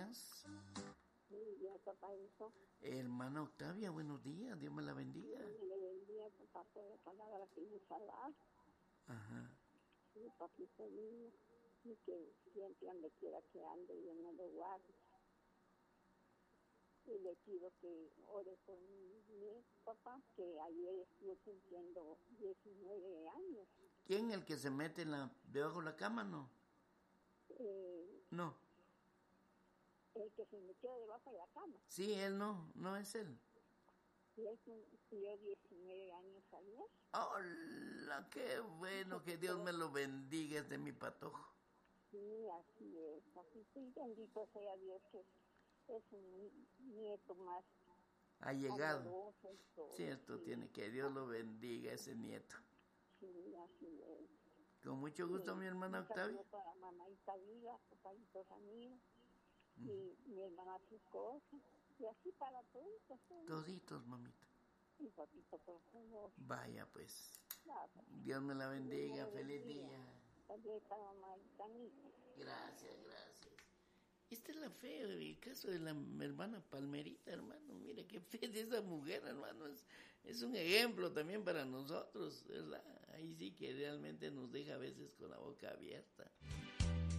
días. Buenos días, papá, hijo. Hermana Octavia, buenos días, Dios me la bendiga. Me le bendiga, papá, por la palabra que nos ha dado. Ajá. Sí, papito mío, y que siempre donde quiera que ande, Dios me lo guarde. Y le pido que ore por mi papá, que ayer estuvo cumpliendo 19 años. ¿Quién el que se mete debajo de la cama, no? No. El que se metió debajo de la cama. Sí, él no es él. Y él cumplió 19 años ayer. ¡Hola! ¡Qué bueno! Que Dios me lo bendiga, es de mi patojo. Sí, así es, papito. Y bendito sea Dios que es un nieto más Ha llegado. amoroso y todo. Cierto, Sí. tiene que Dios lo bendiga ese nieto. Sí, así es. Con mucho gusto, mi hermana Un Octavia. saludo para mamita Viva, papaitos amigos, y mi hermana sus cosas, y así para todos. Toditos, mamita. Y papito, por favor. Vaya, pues. Gracias. Dios me la bendiga. Dios me Feliz bendiga. día. También para mamita mía. Gracias. Esta es la fe, el caso de la hermana Palmerita, hermano. Mire qué fe de esa mujer, hermano. Es un ejemplo también para nosotros, ¿verdad? Ahí sí que realmente nos deja a veces con la boca abierta.